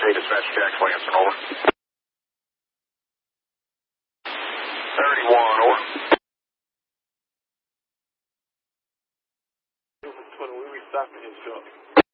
Hey, dispatch, Jack Lansing, over. 31, over. 20, we restocked his truck.